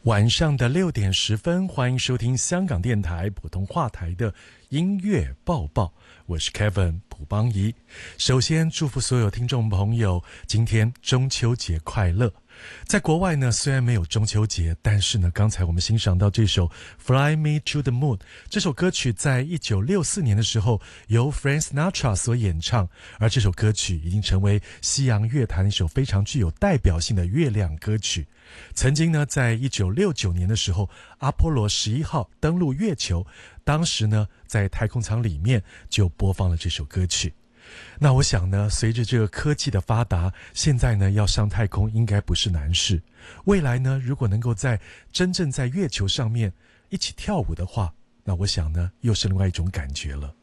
晚上的6:10，欢迎收听香港电台普通话台的音乐报报，我是 Kevin 卜邦仪。首先祝福所有听众朋友今天中秋节快乐。在国外呢，虽然没有中秋节，但是呢，刚才我们欣赏到这首 Fly Me to the Moon 这首歌曲在1964年的时候由 Frank Sinatra 所演唱，而这首歌曲已经成为西洋乐坛一首非常具有代表性的月亮歌曲。曾经呢，在1969年的时候，阿波罗11号登陆月球，当时呢，在太空舱里面就播放了这首歌曲。那我想呢，随着这个科技的发达，现在呢要上太空应该不是难事。未来呢，如果能够真正在月球上面一起跳舞的话，那我想呢，又是另外一种感觉了。